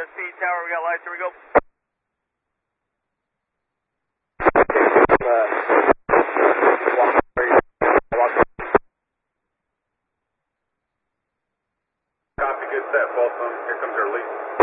speed tower, we got lights, here we go. Copy, good set, both of them. Here comes our lead.